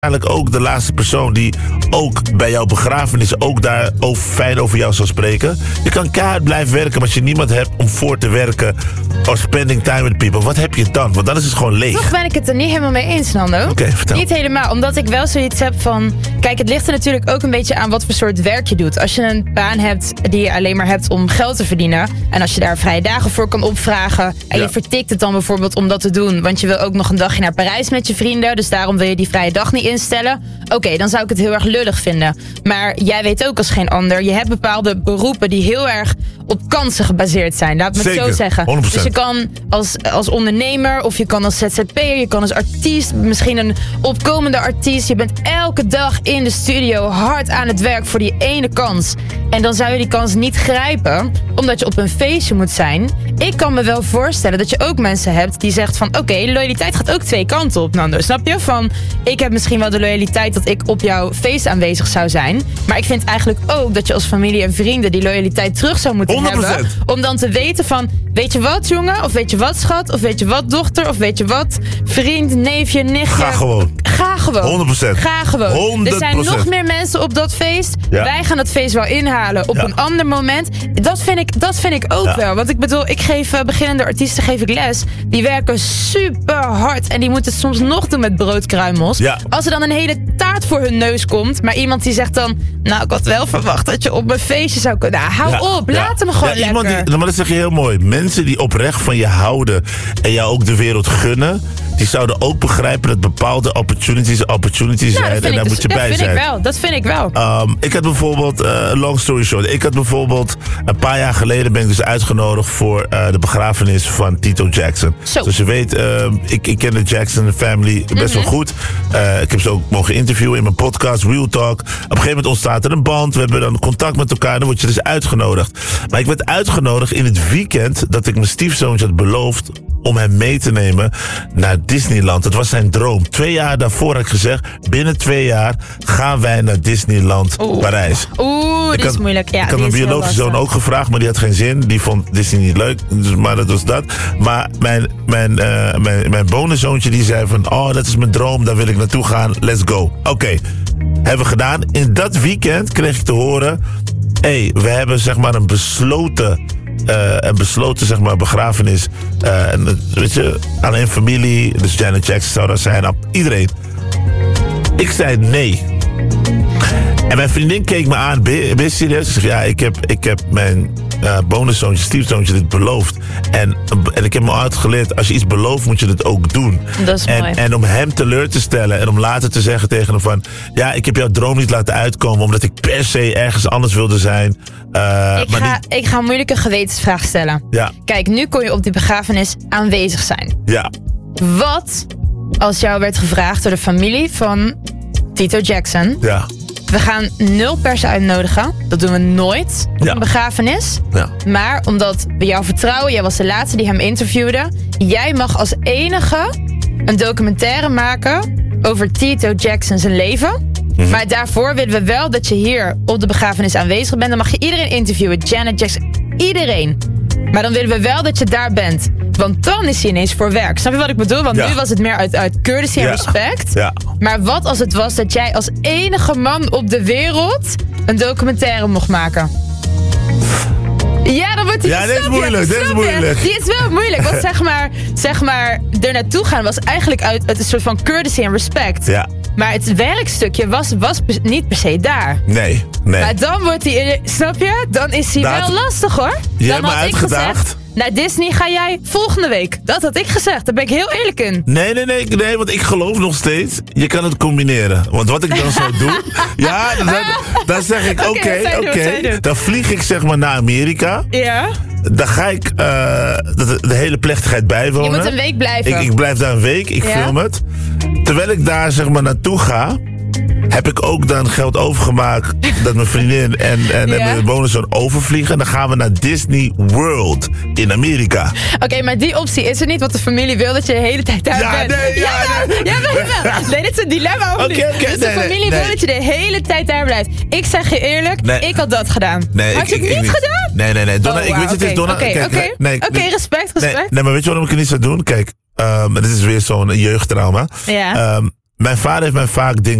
Eigenlijk ook de laatste persoon die ook bij jouw begrafenis ook daar fijn over jou zal spreken. Je kan keihard blijven werken, maar als je niemand hebt om voor te werken or spending time with people, wat heb je dan? Want dan is het gewoon leeg. Toch ben ik het er niet helemaal mee eens, Nando. Oké, vertel. Niet helemaal, omdat ik wel zoiets heb van... Kijk, het ligt er natuurlijk ook een beetje aan wat voor soort werk je doet. Als je een baan hebt die je alleen maar hebt om geld te verdienen, en als je daar vrije dagen voor kan opvragen, en je vertikt het dan bijvoorbeeld om dat te doen, want je wil ook nog een dagje naar Parijs met je vrienden, dus daarom wil je die vrije dag niet instellen. Oké, dan zou ik het heel erg lullig vinden. Maar jij weet ook als geen ander, je hebt bepaalde beroepen die heel erg op kansen gebaseerd zijn. Laat me het zo zeggen. 100%. Dus je kan als ondernemer, of je kan als ZZP'er, je kan als artiest, misschien een opkomende artiest. Je bent elke dag in de studio hard aan het werk voor die ene kans. En dan zou je die kans niet grijpen, omdat je op een feestje moet zijn. Ik kan me wel voorstellen dat je ook mensen hebt die zegt van oké, loyaliteit gaat ook twee kanten op, Nando. Snap je? Van, ik heb misschien wel de loyaliteit dat ik op jouw feest aanwezig zou zijn. Maar ik vind eigenlijk ook dat je als familie en vrienden die loyaliteit terug zou moeten 100%. hebben. Om dan te weten van, weet je wat jongen? Of weet je wat schat? Of weet je wat dochter? Of weet je wat vriend, neefje, nichtje? Ga gewoon. Ga gewoon. 100%. Ga gewoon. 100%. Er zijn nog meer mensen op dat feest. Ja. Wij gaan het feest wel inhalen op een ander moment. Dat vind ik ook wel. Want ik bedoel, ik geef beginnende artiesten geef ik les. Die werken super hard. En die moeten het soms nog doen met broodkruimels. Ja. Als er dan een hele taart voor hun neus komt. Maar iemand die zegt dan, nou, ik had wel verwacht dat je op mijn feestje zou kunnen. Nou, hou op. Laat hem gewoon lekker. Iemand maar dat zeg je heel mooi. Mensen die oprecht van je houden en jou ook de wereld gunnen, die zouden ook begrijpen dat bepaalde opportunities zijn. En daar moet je bij zijn. Dat vind ik wel. Ik had bijvoorbeeld, long story short, een paar jaar geleden ben ik dus uitgenodigd voor de begrafenis van Tito Jackson. Zo. Zoals je weet, ik ken de Jackson family best wel goed. Ik heb ze ook mogen interviewen in mijn podcast, Real Talk. Op een gegeven moment ontstaat er een band. We hebben dan contact met elkaar en dan word je dus uitgenodigd. Maar ik werd uitgenodigd in het weekend dat ik mijn stiefzoontje had beloofd om hem mee te nemen naar Disneyland. Dat was zijn droom. 2 jaar daarvoor had ik gezegd, binnen 2 jaar gaan wij naar Disneyland Parijs. Die is moeilijk. Ja, ik had mijn biologische zoon ook gevraagd, maar die had geen zin. Die vond Disney niet leuk, dus, maar dat was dat. Maar mijn bonenzoontje die zei van, oh, dat is mijn droom, daar wil ik naartoe gaan, let's go. Oké, hebben we gedaan. In dat weekend kreeg ik te horen, we hebben zeg maar een besloten zeg maar begrafenis. Weet je, alleen familie, dus Janet Jackson zou dat zijn, iedereen. Ik zei nee. En mijn vriendin keek me aan, ben je serieus? Ik zeg, ja, ik heb mijn bonuszoontje, stiefzoontje dit beloofd. En ik heb me uitgeleerd, als je iets belooft, moet je het ook doen. Dat is mooi. En om hem teleur te stellen en om later te zeggen tegen hem van, ja, ik heb jouw droom niet laten uitkomen, omdat ik per se ergens anders wilde zijn. Ik ga een moeilijke gewetensvraag stellen. Ja. Kijk, nu kon je op die begrafenis aanwezig zijn. Ja. Wat als jou werd gevraagd door de familie van Tito Jackson? Ja. We gaan 0 pers uitnodigen. Dat doen we nooit op een begrafenis. Ja. Maar omdat we jou vertrouwen, jij was de laatste die hem interviewde. Jij mag als enige een documentaire maken over Tito Jackson zijn leven. Maar daarvoor willen we wel dat je hier op de begrafenis aanwezig bent. Dan mag je iedereen interviewen. Janet Jackson, iedereen. Maar dan willen we wel dat je daar bent. Want dan is hij ineens voor werk. Snap je wat ik bedoel? Want nu was het meer uit courtesy en respect. Ja. Maar wat als het was dat jij als enige man op de wereld een documentaire mocht maken? Ja, dan wordt hij... Ja, dit is moeilijk, dit is moeilijk. Die is wel moeilijk, want zeg maar er naartoe gaan was eigenlijk uit een soort van courtesy en respect. Ja. Maar het werkstukje was niet per se daar. Nee. Maar dan wordt hij, snap je? Dan is hij wel lastig hoor. Je Dan hebt me had ik uitgedaagd. gezegd, naar Disney ga jij volgende week. Dat had ik gezegd, daar ben ik heel eerlijk in. Nee, want ik geloof nog steeds, je kan het combineren. Want wat ik dan zou doen, dan zeg ik oké, dan vlieg ik zeg maar naar Amerika. Ja. Dan ga ik de hele plechtigheid bijwonen. Je moet een week blijven. Ik blijf daar een week, ik film het. Terwijl ik daar zeg maar naartoe ga, heb ik ook dan geld overgemaakt dat mijn vriendin en mijn bonuszoon overvliegen. En dan gaan we naar Disney World in Amerika. Oké, maar die optie is er niet, want de familie wil dat je de hele tijd daar bent. Nee, dit is een dilemma of niet? Dus de familie wil dat je de hele tijd daar blijft. Ik zeg je eerlijk, ik had dat gedaan. Had je het niet gedaan? Nee. Donna, ik weet het is Donna. Oké, respect. Nee, maar weet je waarom ik het niet zou doen? Kijk, dit is weer zo'n jeugdtrauma. Ja. Mijn vader heeft mij vaak dingen